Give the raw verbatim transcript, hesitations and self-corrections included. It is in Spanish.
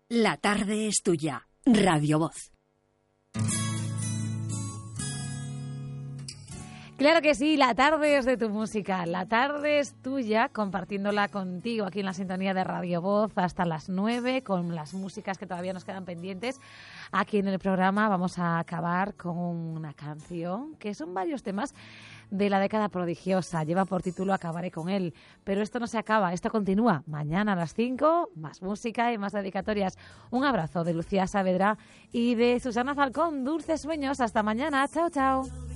La tarde es tuya. Radio Voz. Claro que sí, la tarde es de tu música, la tarde es tuya, compartiéndola contigo aquí en la sintonía de Radio Voz hasta las nueve, con las músicas que todavía nos quedan pendientes. Aquí en el programa vamos a acabar con una canción, que son varios temas de la década prodigiosa, lleva por título Acabaré con él, pero esto no se acaba, esto continúa. Mañana a las cinco, más música y más dedicatorias. Un abrazo de Lucía Saavedra y de Susana Falcón, dulces sueños, hasta mañana, chao, chao.